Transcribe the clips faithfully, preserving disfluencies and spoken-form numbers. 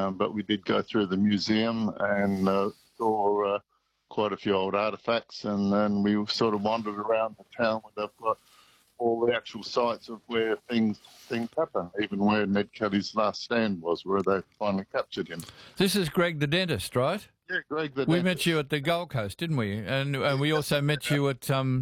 um, but we did go through the museum and uh, saw uh, quite a few old artefacts, and then we sort of wandered around the town where they've got all the actual sites of where things things happen, even where Ned Kelly's last stand was, where they finally captured him. This is Greg the dentist, right? Yeah, Greg the We dentist. met you at the Gold Coast, didn't we? And and we also met you at um,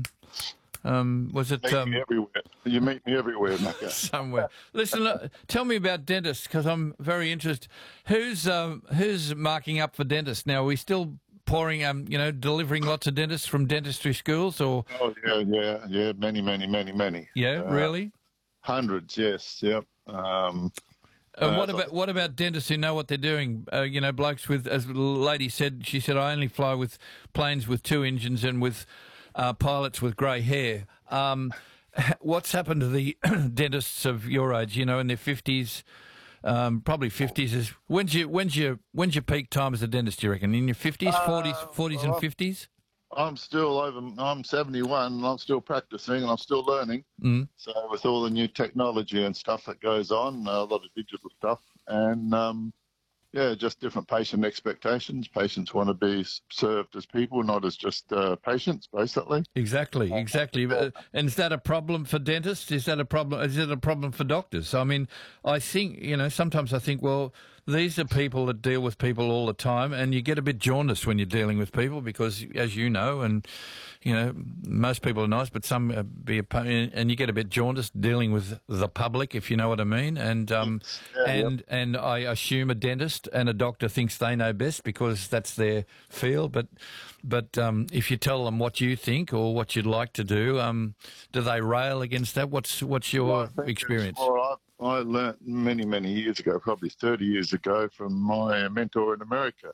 um, was it Meet um, me everywhere. You meet me everywhere, Macca. somewhere? Listen, look, tell me about dentists because I'm very interested. Who's um, who's marking up for dentists now? Are we still pouring, um, you know, delivering lots of dentists from dentistry schools, or Oh yeah, yeah, yeah. Many, many, many, many. yeah, Uh, really? Hundreds, yes, yep. Um, And uh, what about what about dentists who know what they're doing? Uh, you know, blokes with, as the lady said, she said, I only fly with planes with two engines and with uh, pilots with grey hair. Um, what's happened to the dentists of your age? You know, in their fifties, um, probably fifties. Is when's your when's your when's your peak time as a dentist? Do you reckon in your fifties, forties, forties, and well, fifties? I'm still over. I'm seventy-one, and I'm still practicing, and I'm still learning. Mm. So with all the new technology and stuff that goes on, a lot of digital stuff, and um, yeah, just different patient expectations. Patients want to be s- served as people, not as just uh, patients, basically. Exactly, exactly. Uh, And is that a problem for dentists? Is that a problem? Is it a problem for doctors? I mean, I think, you know, sometimes I think, well, these are people that deal with people all the time, and you get a bit jaundiced when you're dealing with people because, as you know, and, you know, most people are nice, but some uh, be a pain, and you get a bit jaundiced dealing with the public, if you know what I mean. And um, Yeah, yep. and and I assume a dentist and a doctor thinks they know best because that's their field. But but um, if you tell them what you think or what you'd like to do, um, do they rail against that? What's what's Well, I your think it's experience? more, I, I learnt many, many years ago, probably thirty years ago, from my mentor in America.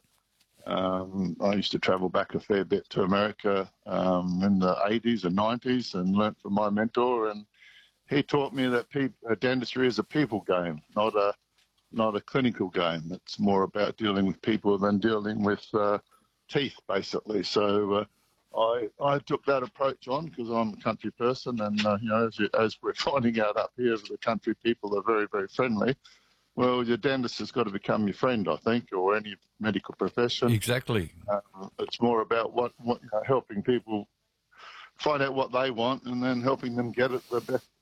Um, I used to travel back a fair bit to America um, in the eighties and nineties and learnt from my mentor. And he taught me that peop uh, dentistry is a people game, not a not a clinical game. It's more about dealing with people than dealing with uh, teeth, basically. So uh, I I took that approach on because I'm a country person, and uh, you know, as, you, as we're finding out up here, the country people are very, very friendly. Well, your dentist has got to become your friend, I think, or any medical profession. Exactly. Uh, it's more about what, what you know, helping people find out what they want and then helping them get it the best